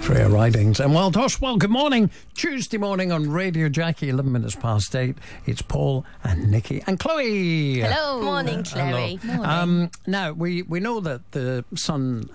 Freya Ridings and Wild Horse. Well, good morning. Tuesday morning on Radio Jackie, 11 minutes past 8. It's Paul and Nikki and Chloe. Hello. Morning, Chloe. Hello. Now, we know that the sun